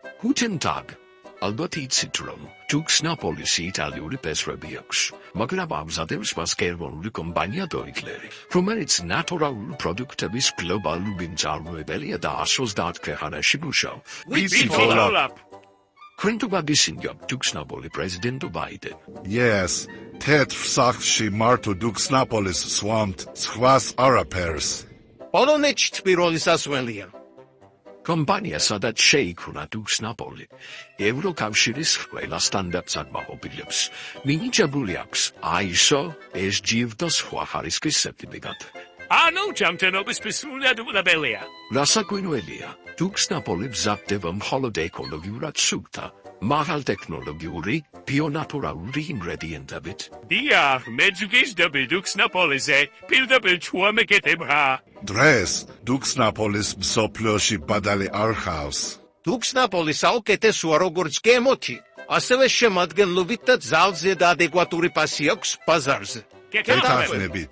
Guten Tag. ალბათ იცით რომ Tuxnapolis იტალიური პესრები აქვს, მაგრამ ამზადებს მას გერმანული კომპანია Deutler, რომელიც ნატურალური პროდუქტების გლობალური მწარმოებელია და 130 ქვეყანაში მუშაობს. Ვიცით ოლაპ. Თქვენ თუ გაგისინჯავთ Tuxnapolis პრეზიდენტობა იდენ? Yes, თეთრ სახლში მარტო Tuxnapolis სვამთ, სხვას არაფერს. პოლონეთში პირველი სასველია. Kompania სადაც შეიქმნა Tuxnapolis, ევროკავშირის ყველა სტანდარტს აკმაყოფილებს. მინიჭებული აქვს ISO, SGF და სხვა ხარისხის სერტიფიკატი. ანუ ჯამთენობის სრულიად უყურებელია. რასაკვირველია, Tuxnapolis მზადდება მხოლოდ ეკოლოგიურად სუფთა, მაღალტექნოლოგიური, ბიონატურალური ინგრედიენტებით. დიახ, მეძგისდები Tuxnapolis-ზე პირდაპირ ჩუამეკეთებღა. დღეს Tuxnapolis მსოფლიოში ბადალი არ ხავს. Tuxnapolis აუკეთესოა როგორც გემოთი, ასევე შემადგენლობით და ძალზე და ადეკვატური პასი აქვს ბაზარზე. გეთანხმებით.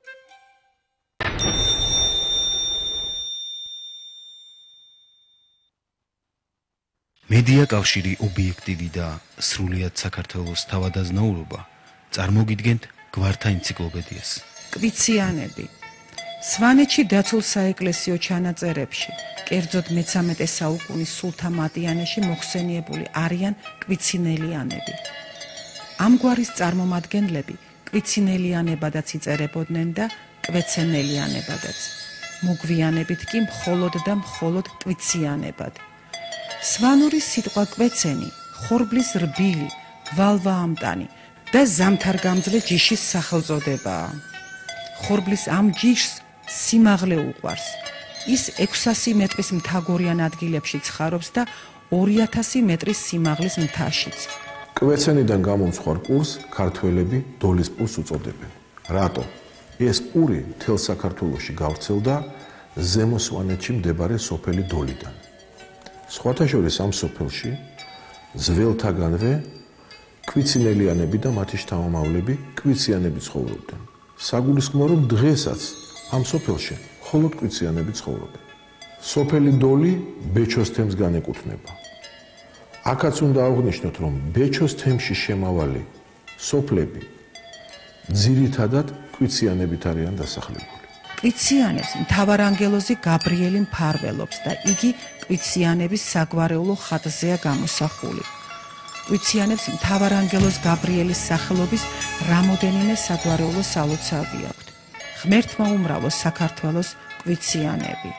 მედია კავშირი ობიექტივი და სრულიად საქართველოს თავადაზნაურობა წარმოგიდგენთ გვართა ენციკლოპედიას. კვიციანები. სვანეთში დაცულ საეკლესიო ჩანაწერებში, კერძოდ მე-13 საუკუნის სულთა მატიანეში მოხსენიებული არიან კვიცინელიანები. ამ გვარის წარმომადგენლები კვიცინელიანებადაც იწერებოდნენ და კვეცენელიანებადაც. მოგვიანებით კი მხოლოდ და მხოლოდ კვიციანებად. სვანური სიტყვა კვეცენი, ხორბლის რბილი, გვალვაამტანი და ზამთარგამძლე ჯიშის სახელწოდებაა. ხორბლის ამ ჯიშს სიმაღლე უყვარს. ის 600 მეტრის მთაგორიან ადგილებში ცხარობს და 2000 მეტრის სიმაღლის მთაშიც. კვეცენიდან გამომცხვარ პურს ქართველები დოლის პურს უწოდებენ. რატო? ეს პური მთელ საქართველოში გავრცელდა ზემო სვანეთში მდებარე სოფელი დოლიდან. სხვათა შორის ამ სოფელში ზველთაგანვე კვიცინელიანები და მათი შთამომავლები კვიციანები ცხოვრობდნენ. საგულისხმოა რომ დღესაც ამ სოფელში მხოლოდ კვიციანები ცხოვრობენ. სოფელი დოლი ბეჩოს თემს განეკუთვნება. აქაც უნდა აღვნიშნოთ, რომ ბეჩოს თემში შემავალი სოფლები ძირითადად კვიციანებით არიან დასახლებული. კვიციანებს მთავარანგელოზი გაბრიელი მფარველობს და იგი კვიციანების საგვარეულო ხატზეა გამოსახული. კვიციანებს მთავარანგელოზ გაბრიელის სახელობის რამოდენიმე საგვარეულო სალოცავი აქვთ. ღმერთმა უმრავლო საქართველოს კვიციანები.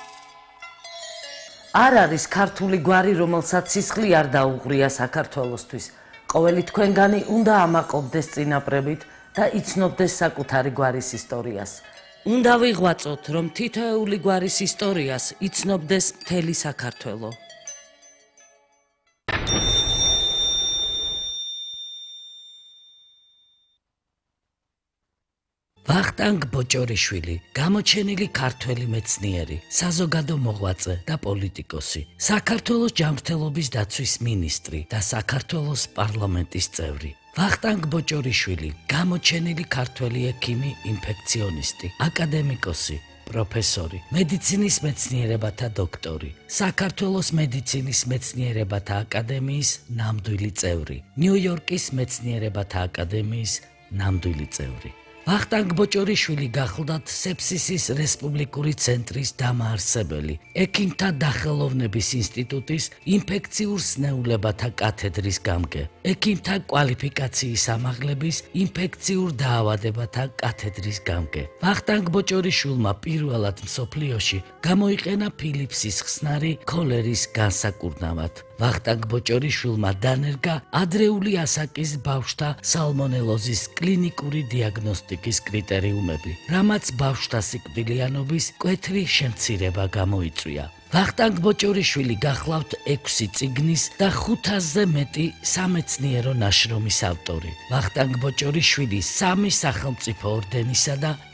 არ არის ქართული გვარი, რომელსაც სისხლი არ დაუღრია საქართველოსთვის. ყოველი თქვენგანი უნდა ამაყობდეს წინაპრებით და იცნობდეს საკუთარი გვარის ისტორიას. უნდა ვიღვაწოთ, რომ თითოეული გვარის ისტორიას იცნობდეს მთელი საქართველო. ვახტანგ ბოჭორიშვილი, გამოჩენილი ქართველი მეცნიერი, საზოგადო მოღვაწე და პოლიტიკოსი, საქართველოს ჯანმრთელობის დაცვის მინისტრი და საქართველოს პარლამენტის წევრი. ვახტანგ ბოჭორიშვილი, გამოჩენილი ქართველი ექიმი, ინფექციონისტი, აკადემიკოსი, პროფესორი, მედიცინის მეცნიერებათა დოქტორი, საქართველოს მედიცინის მეცნიერებათა აკადემიის ნამდვილი წევრი, ნიუ-იორკის მეცნიერებათა აკადემიის ნამდვილი წევრი. ვახტანგ ბოჭორიშვილი გახლდათ სეფსისის რესპუბლიკური ცენტრის დამაარსებელი, ექიმთა დახელოვნების ინსტიტუტის ინფექციურ სნეულებათა კათედრის გამგე, ექიმთა კვალიფიკაციის ამაღლების ინფექციურ დაავადებათა კათედრის გამგე. ვახტანგ ბოჭორიშვილმა პირველად მსოფლიოში გამოიყენა ფილიპსის ხსნარი ქოლერის განსაკურნავად. ვახტანგ ბოჭორიშვილმა დანერგა ადრეული ასაკის ბავშვთა სალმონელოზის კლინიკური დიაგნოსტიკის კრიტერიუმები, რამაც ბავშვთა სიკვდილიანობის მკვეთრი შემცირება გამოიწვია. ვახტანგ ბოჭორიშვილი გახლავთ 6 წიგნის და 500-ზე მეტი სამეცნიერო ნაშრომის ავტორი. ვახტანგ ბოჭორიშვილი 3 სახელმწიფო ორდენისა და